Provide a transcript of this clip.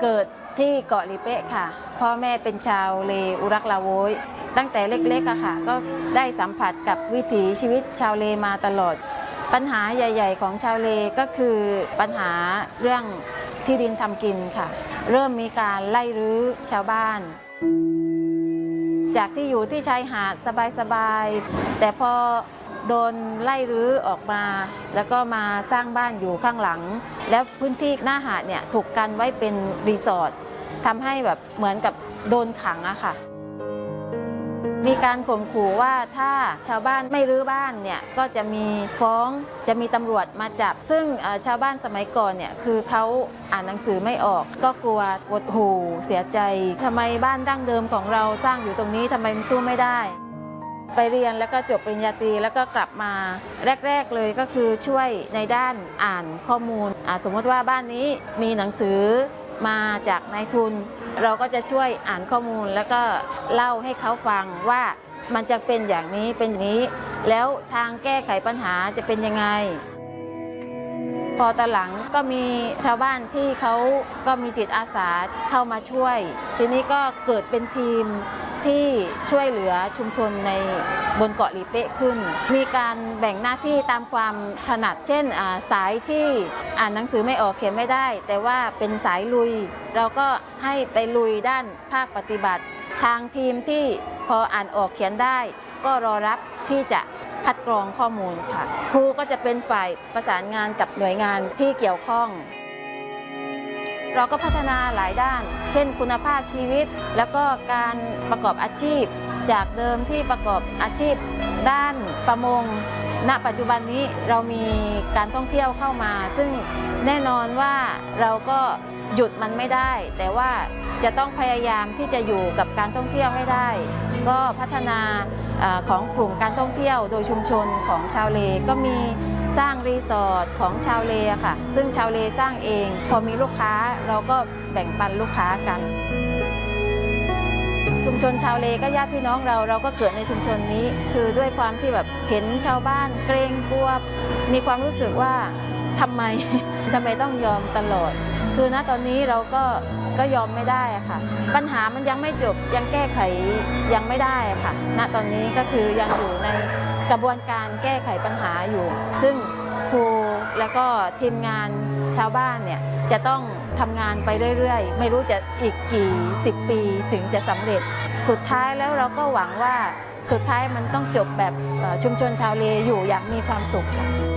เกิดที่เกาะลิเป๊ะค่ะพ่อแม่เป็นชาวเลอุรักลาโวยตั้งแต่เล็กๆอะค่ะก็ได้สัมผัสกับวิถีชีวิตชาวเลมาตลอดปัญหาใหญ่ๆของชาวเลก็คือปัญหาเรื่องที่ดินทำกินค่ะเริ่มมีการไล่รื้อชาวบ้านจากที่อยู่ที่ชายหาดสบายๆแต่พอโดนไล่รื้อออกมาแล้วก็มาสร้างบ้านอยู่ข้างหลังแล้วพื้นที่หน้าหาดเนี่ยถูกกันไว้เป็นรีสอร์ททำให้แบบเหมือนกับโดนขังอะค่ะมีการข่มขู่ว่าถ้าชาวบ้านไม่รื้อบ้านเนี่ยก็จะมีฟ้องจะมีตำรวจมาจับซึ่งชาวบ้านสมัยก่อนเนี่ยคือเขาอ่านหนังสือไม่ออกก็กลัวหดหู่เสียใจทำไมบ้านดั้งเดิมของเราสร้างอยู่ตรงนี้ทำไมมันสู้ไม่ได้ไปเรียนแล้วก็จบปริญญาตรีแล้วก็กลับมาแรกๆเลยก็คือช่วยในด้านอ่านข้อมูลสมมติว่าบ้านนี้มีหนังสือมาจากนายทุนเราก็จะช่วยอ่านข้อมูลแล้วก็เล่าให้เขาฟังว่ามันจะเป็นอย่างนี้เป็นอย่างนี้แล้วทางแก้ไขปัญหาจะเป็นยังไงพอตอนหลังก็มีชาวบ้านที่เขาก็มีจิตอาสาเข้ามาช่วยทีนี้ก็เกิดเป็นทีมที่ช่วยเหลือชุมชนในบนเกาะลีเป๊ะขึ้นมีการแบ่งหน้าที่ตามความถนัดเช่นสายที่อ่านหนังสือไม่ออกเขียนไม่ได้แต่ว่าเป็นสายลุยเราก็ให้ไปลุยด้านภาคปฏิบัติทางทีมที่พออ่านออกเขียนได้ก็รอรับที่จะคัดกรองข้อมูลค่ะครูก็จะเป็นฝ่ายประสานงานกับหน่วยงานที่เกี่ยวข้องเราก็พัฒนาหลายด้านเช่นคุณภาพชีวิตแล้วก็การประกอบอาชีพจากเดิมที่ประกอบอาชีพด้านประมงณปัจจุบันนี้เรามีการท่องเที่ยวเข้ามาซึ่งแน่นอนว่าเราก็หยุดมันไม่ได้แต่ว่าจะต้องพยายามที่จะอยู่กับการท่องเที่ยวให้ได้ก็พัฒนาของกลุ่มการท่องเที่ยวโดยชุมชนของชาวเลก็มีสร้างรีสอร์ทของชาวเลค่ะซึ่งชาวเลสร้างเองพอมีลูกค้าเราก็แบ่งปันลูกค้ากันชุมชนชาวเลก็ญาติพี่น้องเราก็เกิดในชุมชนนี้คือด้วยความที่แบบเห็นชาวบ้านเกรงกลัวมีความรู้สึกว่าทำไมต้องยอมตลอดคือณตอนนี้เราก็ยอมไม่ได้ค่ะปัญหามันยังไม่จบยังแก้ไขยังไม่ได้ค่ะณตอนนี้ก็คือยังอยู่ในกระบวนการแก้ไขปัญหาอยู่ซึ่งครูแล้วก็ทีมงานชาวบ้านเนี่ยจะต้องทำงานไปเรื่อยๆไม่รู้จะอีกกี่10 ปีถึงจะสำเร็จสุดท้ายแล้วเราก็หวังว่าสุดท้ายมันต้องจบแบบชุมชนชาวเลอยู่อย่างมีความสุขค่ะ